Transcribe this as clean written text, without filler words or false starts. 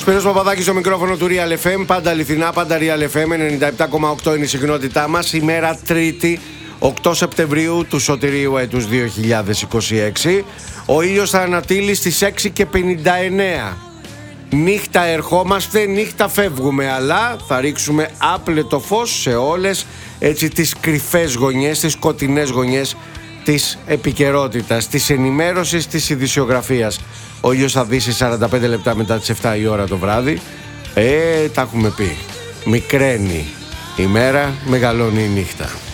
Σπύρος Παπαδάκης στο μικρόφωνο του Real FM. Πάντα αληθινά, πάντα Real FM. 97,8 είναι η συχνότητά μας. Ημέρα Τρίτη, 8 Σεπτεμβρίου του σωτηρίου έτους 2026. Ο ήλιος θα ανατείλει στις 6:59. Νύχτα ερχόμαστε, νύχτα φεύγουμε, αλλά θα ρίξουμε άπλετο φως σε όλες έτσι τις κρυφές γωνιές, τις σκοτεινές γωνιές της επικαιρότητας, της ενημέρωσης, της ειδησιογραφίας. Ο ήλιος θα δύσει 45 λεπτά μετά τις 7 η ώρα το βράδυ. Τα έχουμε πει. Μικραίνει η μέρα, μεγαλώνει η νύχτα.